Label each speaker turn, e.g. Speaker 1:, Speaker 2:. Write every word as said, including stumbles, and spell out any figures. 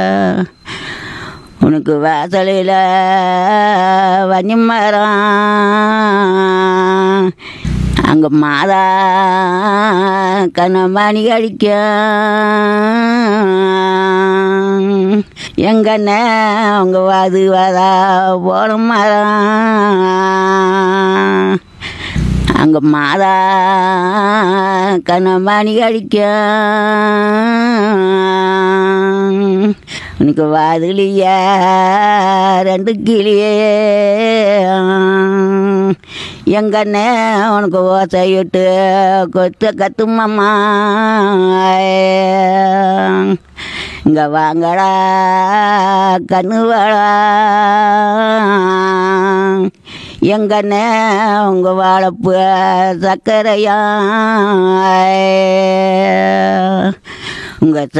Speaker 1: உனக்கு வாசலில் வஞ்சிமரம் அங்கே மாதா கண்ணமணி அடிக்கும் எங்கண்ணே அவங்க வாது வாதா போன மரம் அங்கே மாதா கண்ணமணி அடிக்கும் உனக்கு வாதுலியா ரெண்டு கிளியே எங்கண்ணே உனக்கு ஓசையிட்டு கொத்த கத்துமாம்மா இங்கே வாங்கடா கண்ணுவாடா எங்கண்ணே உங்கள் வாழைப்பு சர்க்கரையா உங்கள்